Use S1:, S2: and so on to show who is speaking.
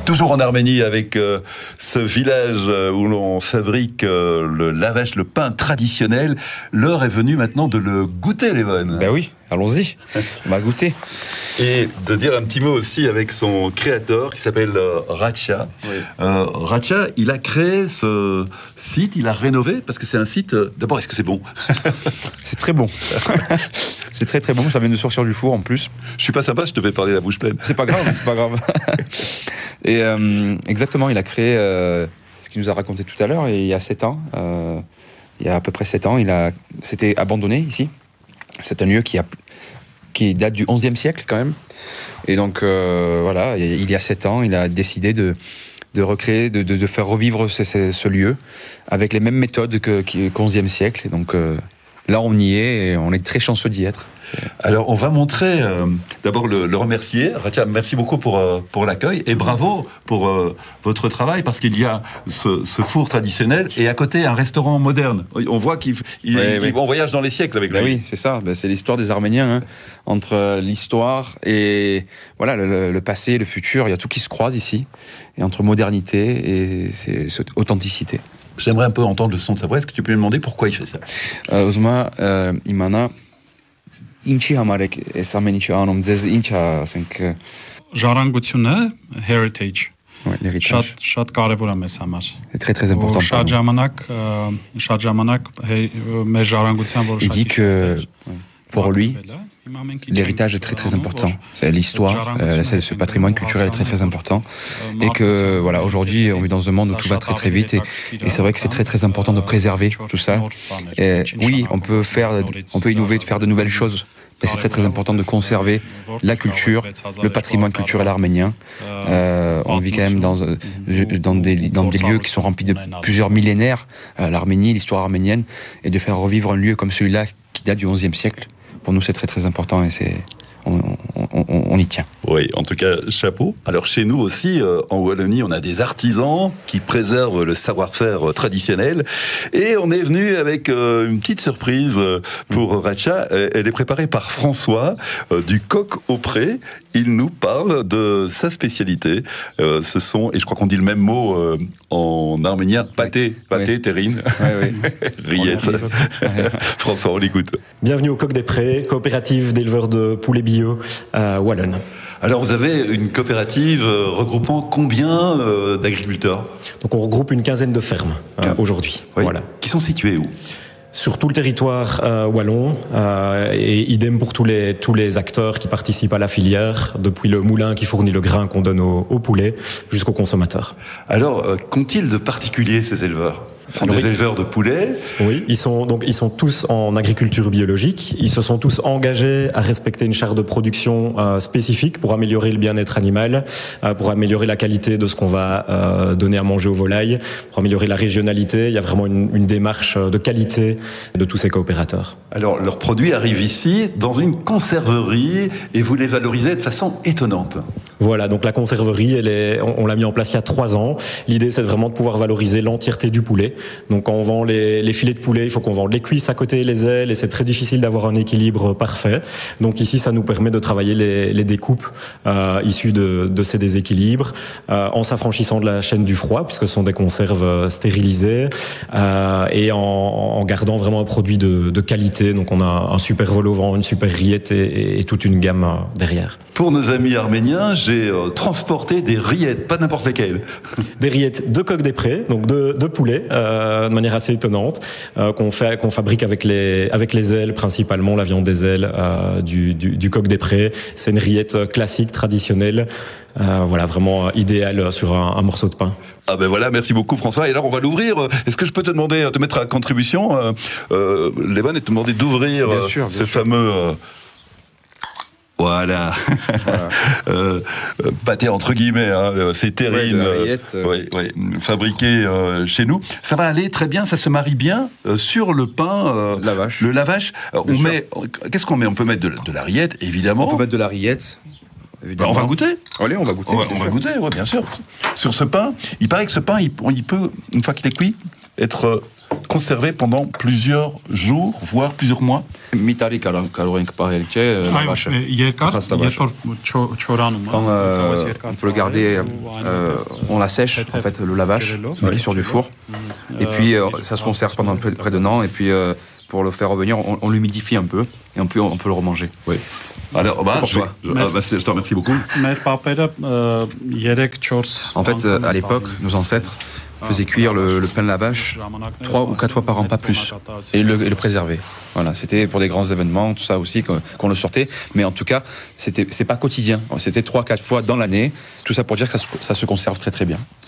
S1: Toujours en Arménie avec ce village où l'on fabrique le lavage, le pain traditionnel. L'heure est venue maintenant de le goûter, Levon.
S2: Ben oui, allons-y, on va goûter.
S1: Et de dire un petit mot aussi avec son créateur qui s'appelle Ratcha.
S2: Oui.
S1: Ratcha, il a créé ce site, il a rénové parce que c'est un site... D'abord, est-ce que c'est bon?
S2: C'est très bon. C'est très très bon, ça vient de sortir du four en plus.
S1: Je suis pas sympa, je te fais parler la bouche pleine.
S2: C'est pas grave, c'est pas grave. Et exactement, il a créé ce qu'il nous a raconté tout à l'heure, et il y a 7 ans, il y a à peu près 7 ans, c'était abandonné ici. C'est un lieu qui date du XIe siècle quand même. Et donc voilà, il y a 7 ans, il a décidé de recréer, de faire revivre ce lieu avec les mêmes méthodes qu'au XIe siècle. Et donc là, on y est et on est très chanceux d'y être.
S1: Alors, on va montrer, d'abord le remercier. Ratcha, merci beaucoup pour l'accueil et bravo pour votre travail, parce qu'il y a ce four traditionnel et à côté un restaurant moderne. On voit qu'on voyage dans les siècles avec lui.
S2: Oui, c'est ça. C'est l'histoire des Arméniens, hein. Entre l'histoire et voilà, le passé et le futur. Il y a tout qui se croise ici. Et entre modernité et cette authenticité.
S1: J'aimerais un peu entendre le son de sa voix. Est-ce que tu peux lui demander pourquoi il fait ça?
S2: Ozma, Imana. Ինչի համար եք այս ամեն ինչը անում, ձեզ ինչ է, ասենք,
S3: ժառանգությունը, heritage,
S2: l'héritage.
S3: շատ կարևոր է մեզ համար։
S2: C'est très très important.
S3: Շատ ժամանակ մեր ժառանգության որոշակի։
S2: Il dit que pour lui, l'héritage est très très important. C'est l'histoire, ce patrimoine culturel est très très important. Et que voilà, aujourd'hui, on vit dans un monde où tout va très très vite. Et c'est vrai que c'est très très important de préserver tout ça. Et oui, on peut innover, faire de nouvelles choses. Mais c'est très très important de conserver la culture, le patrimoine culturel arménien. On vit quand même dans des lieux qui sont remplis de plusieurs millénaires, l'Arménie, l'histoire arménienne, et de faire revivre un lieu comme celui-là qui date du XIe siècle. Pour nous, c'est très très important et on y tient.
S1: Oui, en tout cas, chapeau. Alors chez nous aussi, en Wallonie, on a des artisans qui préservent le savoir-faire traditionnel. Et on est venu avec une petite surprise pour Ratcha. Elle est préparée par François, du Coq au Pré. Il nous parle de sa spécialité. Ce sont, et je crois qu'on dit le même mot en arménien, pâté, terrine, rillette. François, on l'écoute.
S4: Bienvenue au Coq des Prés, coopérative d'éleveurs de poulets bio wallonne.
S1: Alors vous avez une coopérative regroupant combien d'agriculteurs?
S4: Donc on regroupe une quinzaine de fermes aujourd'hui.
S1: Oui.
S4: Voilà.
S1: Qui sont situées où?
S4: Sur tout le territoire wallon, et idem pour tous les acteurs qui participent à la filière, depuis le moulin qui fournit le grain qu'on donne aux poulets jusqu'aux consommateurs.
S1: Alors, qu'ont-ils de particulier ces éleveurs? Ce sont des éleveurs de poulets.
S4: Oui, ils sont tous en agriculture biologique. Ils se sont tous engagés à respecter une charte de production spécifique pour améliorer le bien-être animal, pour améliorer la qualité de ce qu'on va donner à manger aux volailles, pour améliorer la régionalité. Il y a vraiment une démarche de qualité de tous ces coopérateurs.
S1: Alors, leurs produits arrivent ici dans une conserverie et vous les valorisez de façon étonnante.
S4: Voilà, donc la conserverie, on l'a mis en place il y a 3 ans. L'idée, c'est vraiment de pouvoir valoriser l'entièreté du poulet. Donc quand on vend les filets de poulet, il faut qu'on vende les cuisses à côté, les ailes, et c'est très difficile d'avoir un équilibre parfait. Donc ici, ça nous permet de travailler les découpes issues de ces déséquilibres, en s'affranchissant de la chaîne du froid, puisque ce sont des conserves stérilisées, et en gardant vraiment un produit de qualité. Donc on a un super vol au vent, une super rillette et toute une gamme derrière.
S1: Pour nos amis arméniens, j'ai transporté des rillettes, pas n'importe lesquelles.
S4: Des rillettes de Coq des Prés, donc de poulet, de manière assez étonnante, qu'on fabrique avec les ailes principalement, la viande des ailes du Coq des Prés. C'est une rillette classique, traditionnelle, voilà, vraiment idéale sur un morceau de pain.
S1: Ah ben voilà, merci beaucoup François. Et alors on va l'ouvrir. Est-ce que je peux te demander, te mettre à contribution, Levon, et te demander d'ouvrir ce fameux... Voilà, pâté entre guillemets, hein. C'est terrine, fabriqué chez nous. Ça va aller très bien, ça se marie bien sur le pain.
S2: Lavache.
S1: Le lavache. Qu'est-ce qu'on met? On peut mettre de la rillette, évidemment.
S2: On peut mettre de la rillette.
S1: On va goûter.
S2: Allez, on va goûter.
S1: On va goûter, ouais, bien sûr. Sur ce pain, il paraît que ce pain, il peut, une fois qu'il est cuit, être conservé pendant plusieurs jours, voire plusieurs mois.
S2: Mitari la vache. Quand on peut le garder, on la sèche, en fait, le lavage, on met sur du four, et puis ça se conserve pendant près d'un an, et puis pour le faire revenir, on l'humidifie un peu, et on peut le remanger.
S1: Oui. Alors, je te remercie beaucoup.
S2: En fait, à l'époque, nos ancêtres faisaient cuire le pain de la vache 3 ou 4 fois par an, pas plus, et le préserver. Voilà, c'était pour des grands événements, tout ça aussi, qu'on le sortait. Mais en tout cas, c'est pas quotidien. C'était 3-4 fois dans l'année. Tout ça pour dire que ça se conserve très très bien.